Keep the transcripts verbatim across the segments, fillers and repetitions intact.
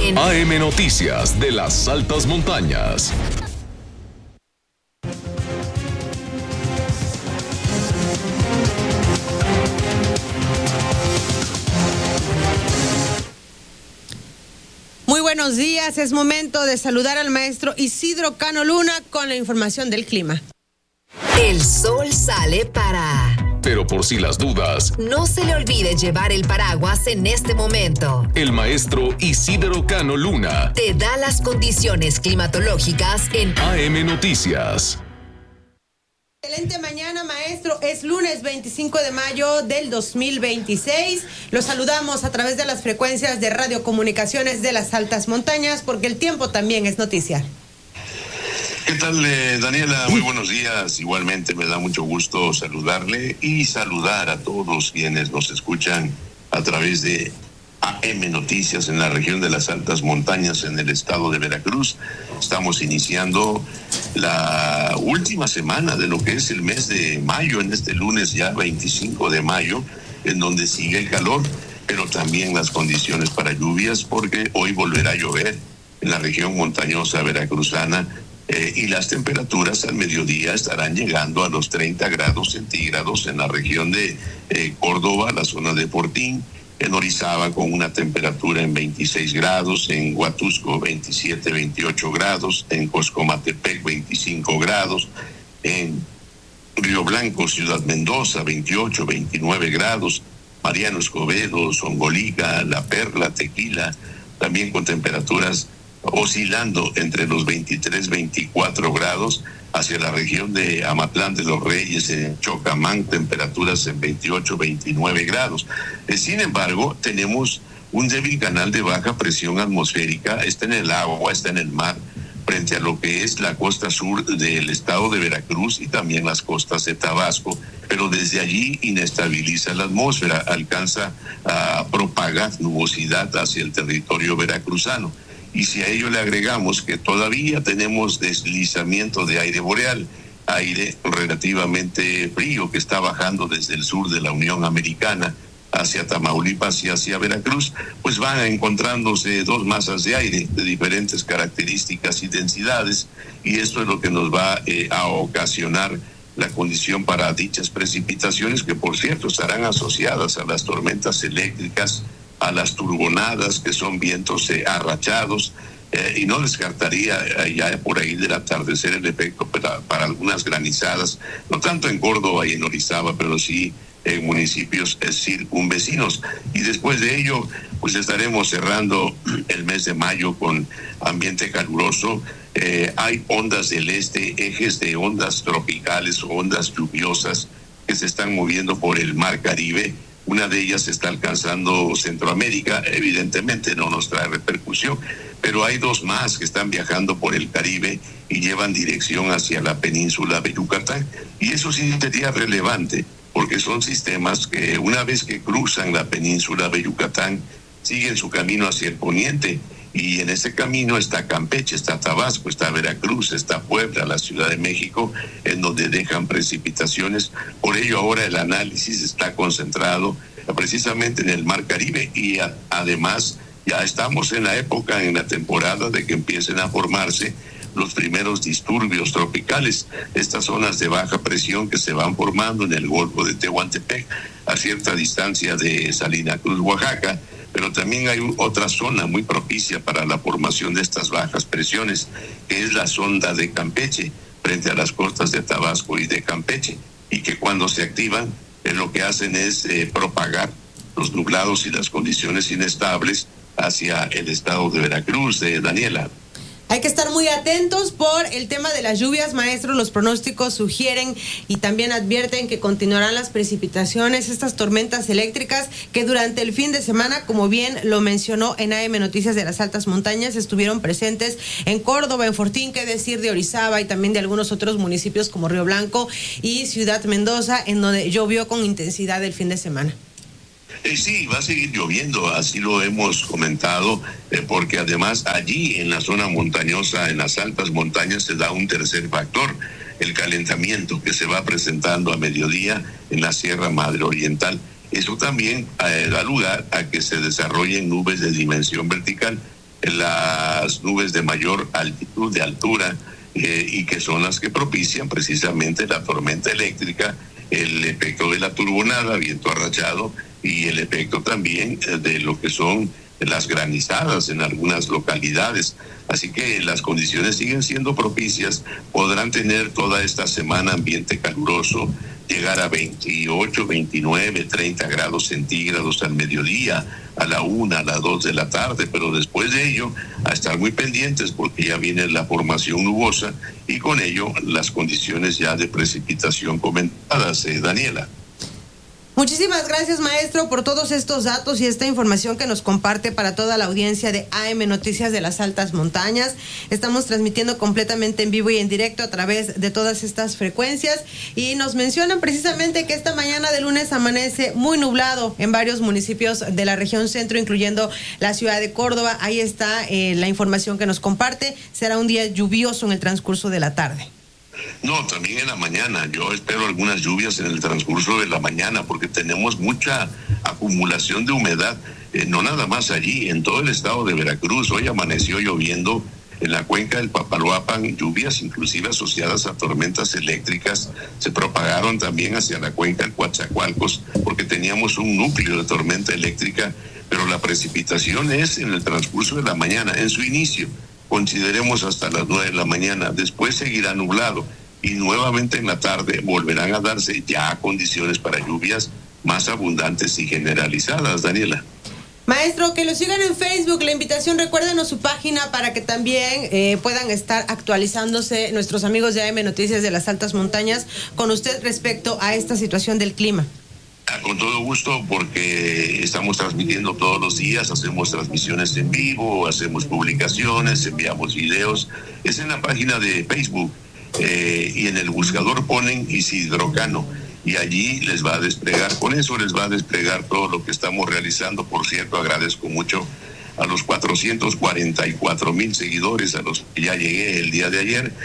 en A M Noticias de las Altas Montañas. Muy buenos días, es momento de saludar al maestro Isidro Cano Luna con la información del clima. El sol sale para... Pero por si las dudas, no se le olvide llevar el paraguas en este momento. El maestro Isidro Cano Luna te da las condiciones climatológicas en A M Noticias. Excelente mañana, maestro. Es lunes veinticinco de mayo del dos mil veintiséis. Los saludamos a través de las frecuencias de radiocomunicaciones de las Altas Montañas, porque el tiempo también es noticia. ¿Qué tal, eh, Daniela? Muy buenos días. Igualmente me da mucho gusto saludarle y saludar a todos quienes nos escuchan a través de A M Noticias en la región de las Altas Montañas en el estado de Veracruz. Estamos iniciando la última semana de lo que es el mes de mayo, en este lunes ya veinticinco de mayo, en donde sigue el calor, pero también las condiciones para lluvias, porque hoy volverá a llover en la región montañosa veracruzana. Eh, y las temperaturas al mediodía estarán llegando a los treinta grados centígrados en la región de eh, Córdoba, la zona de Fortín, en Orizaba con una temperatura en veintiséis grados, en Huatusco veintisiete, veintiocho grados, en Coscomatepec veinticinco grados, en Río Blanco, Ciudad Mendoza veintiocho, veintinueve grados, Mariano Escobedo, Zongolica, La Perla, Tequila, también con temperaturas oscilando entre los veintitrés, veinticuatro grados, hacia la región de Amatlán de los Reyes, en Chocamán, temperaturas en veintiocho, veintinueve grados. Eh, sin embargo, tenemos un débil canal de baja presión atmosférica, está en el agua, está en el mar, frente a lo que es la costa sur del estado de Veracruz y también las costas de Tabasco, pero desde allí inestabiliza la atmósfera, alcanza a propagar nubosidad hacia el territorio veracruzano. Y si a ello le agregamos que todavía tenemos deslizamiento de aire boreal, aire relativamente frío que está bajando desde el sur de la Unión Americana hacia Tamaulipas y hacia Veracruz, pues van encontrándose dos masas de aire de diferentes características y densidades, y esto es lo que nos va eh, a ocasionar la condición para dichas precipitaciones, que por cierto estarán asociadas a las tormentas eléctricas, a las turbonadas, que son vientos eh, arrachados, eh, y no descartaría eh, ya por ahí del atardecer el efecto para, para algunas granizadas, no tanto en Córdoba y en Orizaba, pero sí en municipios eh, circunvecinos. Y después de ello, pues estaremos cerrando el mes de mayo con ambiente caluroso. Eh, hay ondas del este, ejes de ondas tropicales o ondas lluviosas que se están moviendo por el Mar Caribe. Una de ellas está alcanzando Centroamérica, evidentemente no nos trae repercusión, pero hay dos más que están viajando por el Caribe y llevan dirección hacia la península de Yucatán. Y eso sí sería relevante, porque son sistemas que una vez que cruzan la península de Yucatán, siguen su camino hacia el poniente. Y en ese camino está Campeche, está Tabasco, está Veracruz, está Puebla, la Ciudad de México, en donde dejan precipitaciones. Por ello ahora el análisis está concentrado precisamente en el Mar Caribe, y a, además ya estamos en la época, en la temporada de que empiecen a formarse los primeros disturbios tropicales, estas zonas de baja presión que se van formando en el Golfo de Tehuantepec, a cierta distancia de Salina Cruz, Oaxaca. Pero también hay otra zona muy propicia para la formación de estas bajas presiones, que es la sonda de Campeche, frente a las costas de Tabasco y de Campeche, y que cuando se activan, eh, lo que hacen es eh, propagar los nublados y las condiciones inestables hacia el estado de Veracruz, de Daniela. Hay que estar muy atentos por el tema de las lluvias, maestro. Los pronósticos sugieren y también advierten que continuarán las precipitaciones, estas tormentas eléctricas que durante el fin de semana, como bien lo mencionó en A M Noticias de las Altas Montañas, estuvieron presentes en Córdoba, en Fortín, qué decir de Orizaba y también de algunos otros municipios como Río Blanco y Ciudad Mendoza, en donde llovió con intensidad el fin de semana. Eh, sí, va a seguir lloviendo, así lo hemos comentado, eh, porque además allí en la zona montañosa, en las altas montañas, se da un tercer factor, el calentamiento que se va presentando a mediodía en la Sierra Madre Oriental. Eso también eh, da lugar a que se desarrollen nubes de dimensión vertical las nubes de mayor altitud, de altura, eh, y que son las que propician precisamente la tormenta eléctrica, el efecto de la turbonada, viento arrachado, y el efecto también de lo que son las granizadas en algunas localidades. Así que las condiciones siguen siendo propicias. Podrán tener toda esta semana ambiente caluroso, llegar a veintiocho, veintinueve, treinta grados centígrados al mediodía, a la una, a las dos de la tarde, pero después de ello a estar muy pendientes porque ya viene la formación nubosa y con ello las condiciones ya de precipitación comentadas, eh, Daniela. Muchísimas gracias, maestro, por todos estos datos y esta información que nos comparte para toda la audiencia de A M Noticias de las Altas Montañas. Estamos transmitiendo completamente en vivo y en directo a través de todas estas frecuencias y nos mencionan precisamente que esta mañana de lunes amanece muy nublado en varios municipios de la región centro, incluyendo la ciudad de Córdoba. Ahí está eh, la información que nos comparte. Será un día lluvioso en el transcurso de la tarde. No, también en la mañana. Yo espero algunas lluvias en el transcurso de la mañana porque tenemos mucha acumulación de humedad, eh, no nada más allí, en todo el estado de Veracruz. Hoy amaneció lloviendo en la cuenca del Papaloapan, lluvias inclusive asociadas a tormentas eléctricas se propagaron también hacia la cuenca del Coatzacoalcos porque teníamos un núcleo de tormenta eléctrica, pero la precipitación es en el transcurso de la mañana, en su inicio. Consideremos hasta las nueve de la mañana, después seguirá nublado y nuevamente en la tarde volverán a darse ya condiciones para lluvias más abundantes y generalizadas, Daniela. Maestro, que lo sigan en Facebook, la invitación, recuérdenos su página para que también eh, puedan estar actualizándose nuestros amigos de A M Noticias de las Altas Montañas con usted respecto a esta situación del clima. Con todo gusto, porque estamos transmitiendo todos los días, hacemos transmisiones en vivo, hacemos publicaciones, enviamos videos. Es en la página de Facebook eh, y en el buscador ponen Isidro Cano y allí les va a desplegar, con eso les va a desplegar todo lo que estamos realizando. Por cierto, agradezco mucho a los cuatrocientos cuarenta y cuatro mil seguidores a los que ya llegué el día de ayer.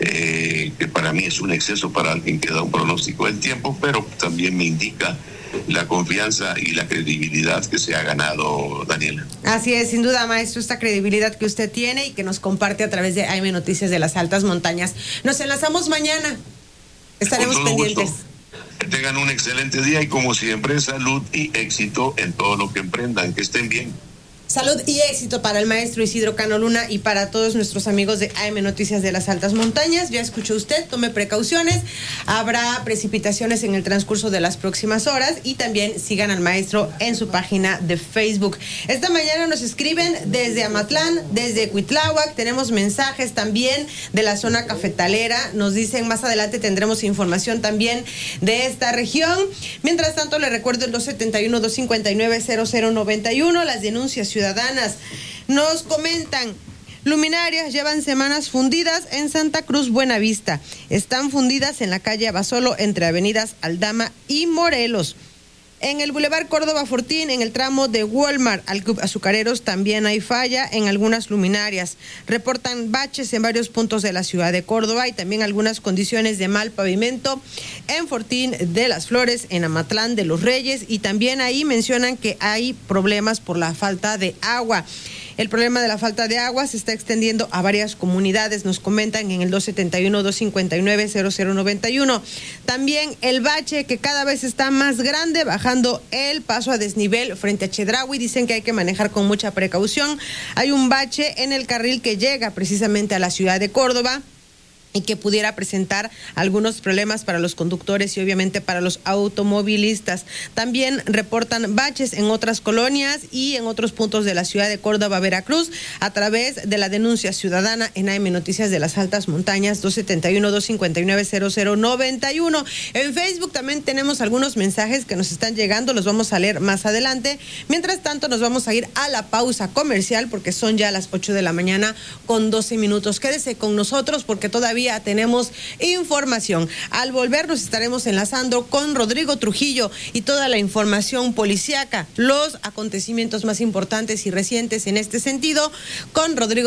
Eh, que para mí es un exceso para alguien que da un pronóstico del tiempo, pero también me indica la confianza y la credibilidad que se ha ganado, Daniela. Así es, sin duda, maestro, esta credibilidad que usted tiene y que nos comparte a través de A M Noticias de las Altas Montañas. Nos enlazamos mañana, estaremos pendientes. Gusto. Que tengan un excelente día y como siempre, salud y éxito en todo lo que emprendan, que estén bien. Salud y éxito para el maestro Isidro Cano Luna y para todos nuestros amigos de A M Noticias de las Altas Montañas. Ya escuchó usted, tome precauciones. Habrá precipitaciones en el transcurso de las próximas horas y también sigan al maestro en su página de Facebook. Esta mañana nos escriben desde Amatlán, desde Cuitláhuac. Tenemos mensajes también de la zona cafetalera. Nos dicen más adelante tendremos información también de esta región. Mientras tanto, le recuerdo el dos siete uno, dos cinco nueve, cero cero nueve uno, las denuncias ciudadanas. Nos comentan: luminarias llevan semanas fundidas en Santa Cruz Buenavista. Están fundidas en la calle Abasolo entre avenidas Aldama y Morelos. En el Boulevard Córdoba Fortín, en el tramo de Walmart al Club Azucareros, también hay falla en algunas luminarias. Reportan baches en varios puntos de la ciudad de Córdoba y también algunas condiciones de mal pavimento en Fortín de las Flores, en Amatlán de los Reyes, y también ahí mencionan que hay problemas por la falta de agua. El problema de la falta de agua se está extendiendo a varias comunidades, nos comentan en el dos siete uno, dos cinco nueve, cero cero nueve uno. También el bache que cada vez está más grande, bajando el paso a desnivel frente a Chedraui. Dicen que hay que manejar con mucha precaución. Hay un bache en el carril que llega precisamente a la ciudad de Córdoba y que pudiera presentar algunos problemas para los conductores y obviamente para los automovilistas. También reportan baches en otras colonias y en otros puntos de la ciudad de Córdoba, Veracruz, a través de la denuncia ciudadana en A M Noticias de las Altas Montañas, dos siete uno, dos cinco nueve, cero cero nueve uno. En Facebook también tenemos algunos mensajes que nos están llegando, los vamos a leer más adelante. Mientras tanto, nos vamos a ir a la pausa comercial porque son ya las ocho de la mañana con doce minutos. Quédese con nosotros porque todavía tenemos información. Al volver nos estaremos enlazando con Rodrigo Trujillo y toda la información policíaca, los acontecimientos más importantes y recientes en este sentido, con Rodrigo